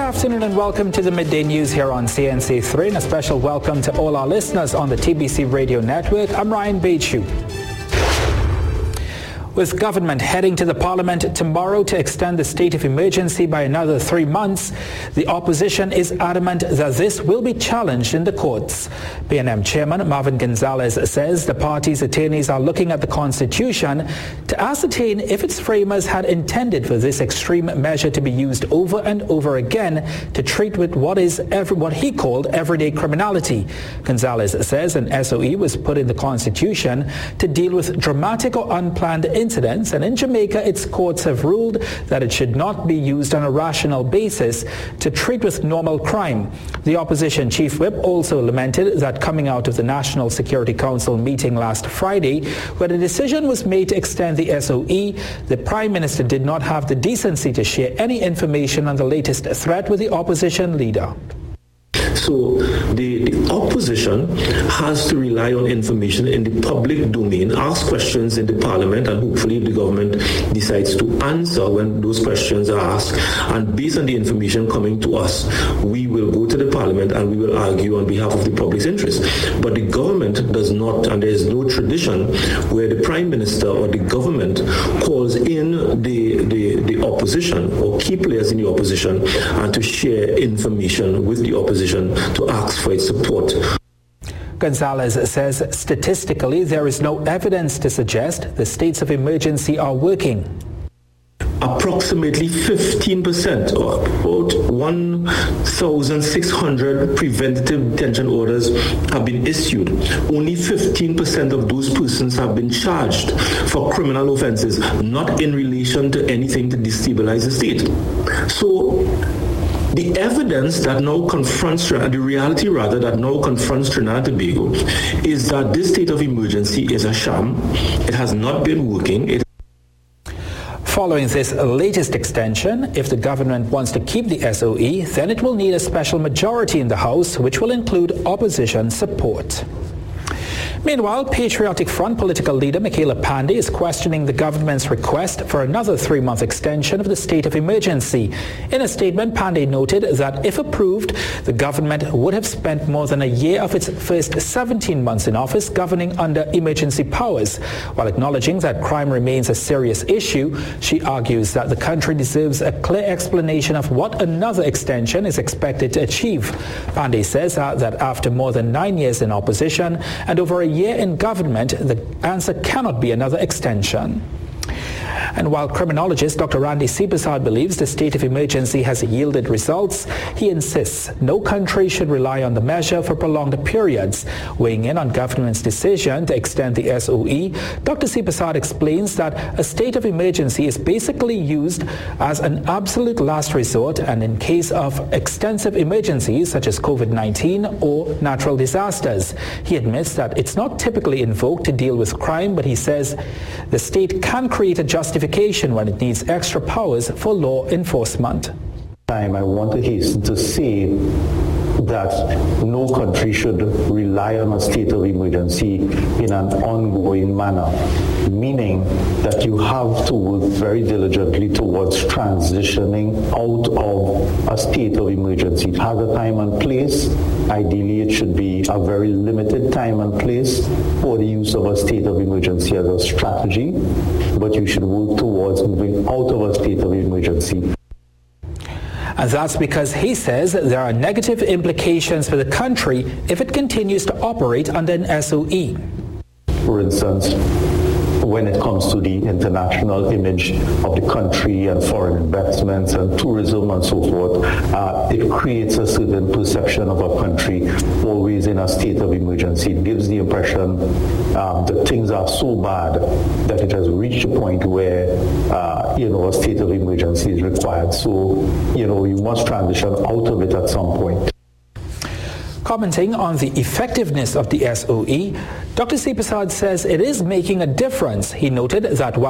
afternoon and welcome to the Midday News here on CNC3, and a special welcome to all our listeners on the TBC Radio Network. I'm Ryan Beichu. With government heading to the Parliament tomorrow to extend the state of emergency by another 3 months, the opposition is adamant that this will be challenged in the courts. PNM Chairman Marvin Gonzalez says the party's attorneys are looking at the Constitution to ascertain if its framers had intended for this extreme measure to be used over and over again to treat with what he called everyday criminality. Gonzalez says an SOE was put in the Constitution to deal with dramatic or unplanned incidents, and in Jamaica its courts have ruled that it should not be used on a rational basis to treat with normal crime. The opposition chief whip also lamented that coming out of the National Security Council meeting last Friday, where the decision was made to extend the SOE, the Prime Minister did not have the decency to share any information on the latest threat with the opposition leader. So the opposition has to rely on information in the public domain, ask questions in the Parliament, and hopefully the government decides to answer when those questions are asked. And based on the information coming to us, we will go to the Parliament and we will argue on behalf of the public's interest. But the government does not, and there is no tradition where the Prime Minister or the government calls in the opposition or key players in the opposition and to share information with the opposition to ask for its support. Gonzalez says statistically there is no evidence to suggest the states of emergency are working. Approximately 15%, or about 1,600 preventative detention orders have been issued. Only 15% of those persons have been charged for criminal offenses, not in relation to anything to destabilize the state. So the evidence that now confronts, the reality rather, that now confronts Trinidad and Tobago is that this state of emergency is a sham. It has not been working. Following this latest extension, if the government wants to keep the SOE, then it will need a special majority in the House, which will include opposition support. Meanwhile, Patriotic Front political leader Michaela Pandey is questioning the government's request for another 3-month extension of the state of emergency. In a statement, Pandey noted that if approved, the government would have spent more than a year of its first 17 months in office governing under emergency powers. While acknowledging that crime remains a serious issue, she argues that the country deserves a clear explanation of what another extension is expected to achieve. Pandey says that after more than 9 years in opposition and over a year in government, the answer cannot be another extension. And while criminologist Dr. Randy Seepersad believes the state of emergency has yielded results, he insists no country should rely on the measure for prolonged periods. Weighing in on government's decision to extend the SOE, Dr. Seepersad explains that a state of emergency is basically used as an absolute last resort and in case of extensive emergencies such as COVID-19 or natural disasters. He admits that it's not typically invoked to deal with crime, but he says the state can create a justification when it needs extra powers for law enforcement. I want to hasten to say that no country should rely on a state of emergency in an ongoing manner, meaning that you have to work very diligently towards transitioning out of a state of emergency. It has a time and place. Ideally, it should be a very limited time and place for the use of a state of emergency as a strategy, but you should work towards moving out of a state of emergency. And that's because he says there are negative implications for the country if it continues to operate under an SOE. For instance, when it comes to the international image of the country and foreign investments and tourism and so forth, it creates a certain perception of a country always in a state of emergency. It gives the impression that things are so bad that it has reached a point where a state of emergency is required. So, you must transition out of it at some point. Commenting on the effectiveness of the SOE, Dr. Seepersad says it is making a difference. He noted that while